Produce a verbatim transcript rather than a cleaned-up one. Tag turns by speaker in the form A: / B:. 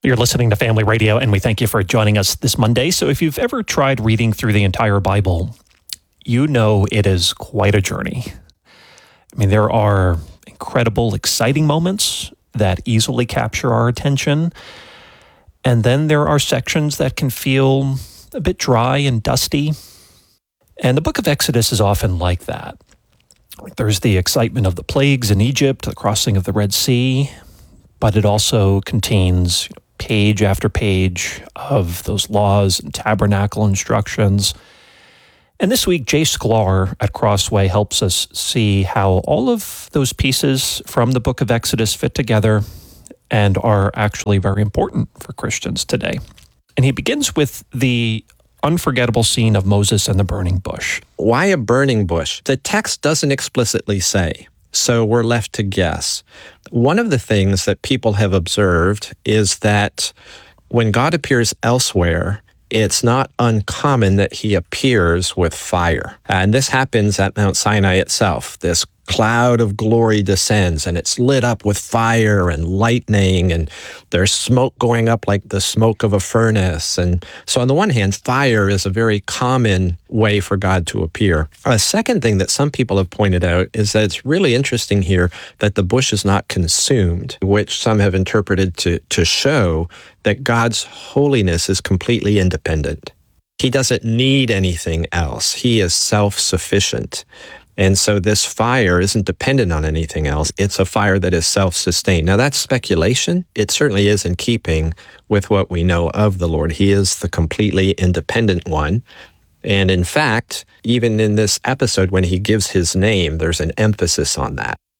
A: You're listening to Family Radio, and we thank you for joining us this Monday. So if you've ever tried reading through the entire Bible, you know it is quite a journey. I mean, there are incredible, exciting moments that easily capture our attention. And then there are sections that can feel a bit dry and dusty. And the book of Exodus is often like that. There's the excitement of the plagues in Egypt, the crossing of the Red Sea, but it also contains page after page of those laws and tabernacle instructions. And this week, Jay Sklar at Crossway helps us see how all of those pieces from the book of Exodus fit together and are actually very important for Christians today. And he begins with the unforgettable scene of Moses and the burning bush.
B: Why a burning bush? The text doesn't explicitly say, so we're left to guess. One of the things that people have observed is that when God appears elsewhere, it's not uncommon that he appears with fire. And this happens at Mount Sinai itself. This cloud of glory descends, and it's lit up with fire and lightning, and there's smoke going up like the smoke of a furnace. And so on the one hand, fire is a very common way for God to appear. A second thing that some people have pointed out is that it's really interesting here that the bush is not consumed, which some have interpreted to, to show that God's holiness is completely independent. He doesn't need anything else. He is self-sufficient. And so this fire isn't dependent on anything else. It's a fire that is self-sustained. Now, that's speculation. It certainly is in keeping with what we know of the Lord. He is the completely independent one. And in fact, even in this episode, when he gives his name, there's an emphasis on that.